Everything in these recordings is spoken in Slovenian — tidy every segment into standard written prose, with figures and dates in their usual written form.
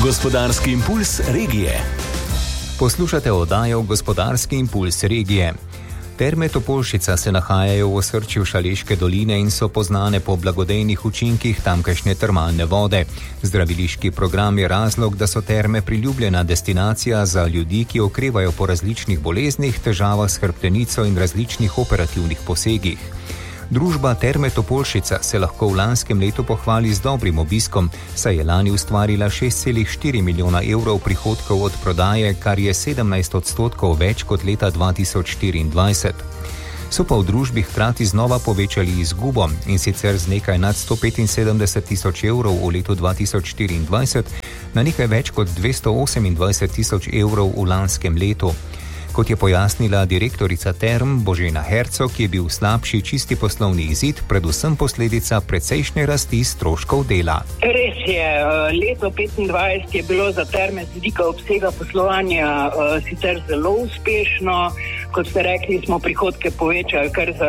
Gospodarski impuls regije. Poslušate oddajo Gospodarski impuls regije. Terme Topolšica se nahajajo v osrčju Šaleške doline in so poznane po blagodejnih učinkih tamkajšnje termalne vode. Zdraviliški program je razlog, da so terme priljubljena destinacija za ljudi, ki okrevajo po različnih boleznih, težavah s hrbtenico in različnih operativnih posegih. Družba Terme Topolšica se lahko v lanskem letu pohvali z dobrim obiskom, saj je lani ustvarila 6,4 milijona evrov prihodkov od prodaje, kar je 17% več kot leta 2024. So pa v družbi hkrati znova povečali izgubo, in sicer z nekaj nad 175 tisoč evrov v letu 2024 na nekaj več kot 228 tisoč evrov v lanskem letu. Kot je pojasnila direktorica Term Božena Hercog, je bil slabši čisti poslovni izid predvsem posledica precejšnje rasti stroškov dela. Res je, leto 2025 je bilo za Terme z vidika obsega poslovanja sicer zelo uspešno. Kot ste rekli, smo prihodke povečali kar za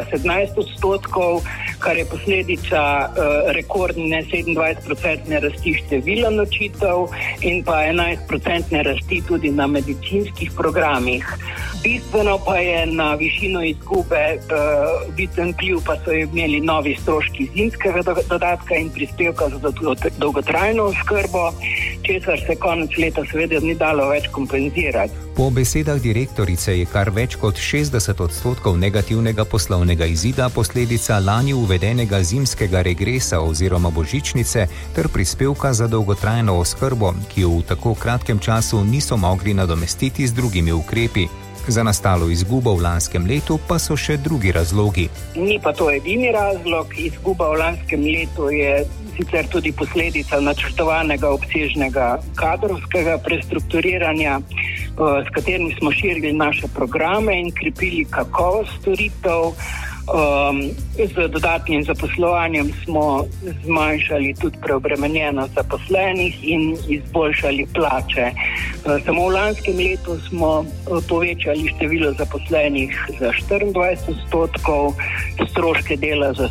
17%, kar je posledica rekordne 27% rasti števila nočitev in pa 11% rasti tudi na medicinskih programih. Bistveno pa je na višino izgube bistven vpliv, pa so imeli novi stroški zimskega dodatka in prispevka za dolgotrajno oskrbo, česar se konec leta seveda ni dalo več kompenzirati. Po besedah direktorice je kar več kot 60% negativnega poslovnega izida posledica lani uvedenega zimskega regresa oziroma božičnice ter prispevka za dolgotrajno oskrbo, ki jo v tako kratkem času niso mogli nadomestiti z drugimi ukrepi. Za nastalo izgubo v lanskem letu pa so še drugi razlogi. Ni pa to edini razlog. Izguba v lanskem letu je sicer tudi posledica načrtovanega obsežnega kadrovskega prestrukturiranja, s katerim smo širili naše programe in krepili kakovost storitev. Z dodatnim zaposlovanjem smo zmanjšali tudi preobremenjenost zaposlenih in izboljšali plače. Samo v lanskem letu smo povečali število zaposlenih za 24%, stroške dela za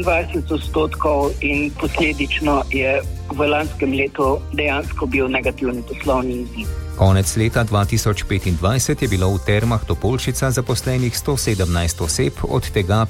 27% in posledično je v lanskem letu dejansko bil negativni poslovni izid. Konec leta 2025 je bilo v Termah Topolšica zaposlenih 117 oseb, od tega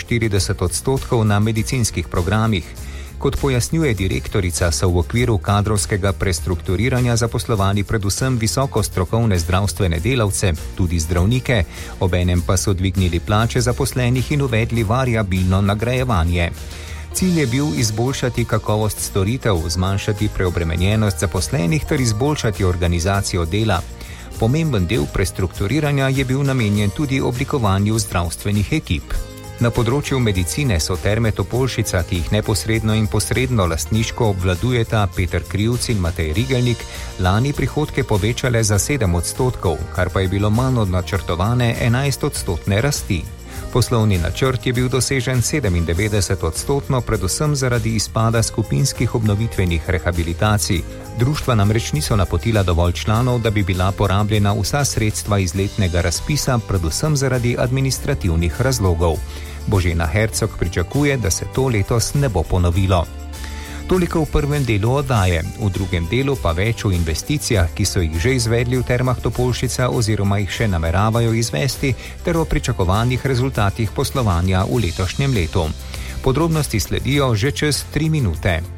45% na medicinskih programih. Kot pojasnjuje direktorica, so v okviru kadrovskega prestrukturiranja zaposlovali predvsem visoko strokovne zdravstvene delavce, tudi zdravnike, obenem pa so dvignili plače zaposlenih in uvedli variabilno nagrajevanje. Cilj je bil izboljšati kakovost storitev, zmanjšati preobremenjenost zaposlenih ter izboljšati organizacijo dela. Pomemben del prestrukturiranja je bil namenjen tudi oblikovanju zdravstvenih ekip. Na področju medicine so Terme Topolšica, ki jih neposredno in posredno lastniško obvladujeta Peter Krivc in Matej Rigelnik, lani prihodke povečale za 7%, kar pa je bilo manj od načrtovane 11% rasti. Poslovni načrt je bil dosežen 97%, predvsem zaradi izpada skupinskih obnovitvenih rehabilitacij. Društva namreč niso napotila dovolj članov, da bi bila porabljena vsa sredstva iz letnega razpisa, predvsem zaradi administrativnih razlogov. Božena Hercog pričakuje, da se to letos ne bo ponovilo. Toliko v prvem delu oddaje, v drugem delu pa več o investicijah, ki so jih že izvedli v Termah Topolšica oziroma jih še nameravajo izvesti, ter o pričakovanih rezultatih poslovanja v letošnjem letu. Podrobnosti sledijo že čez 3 minute.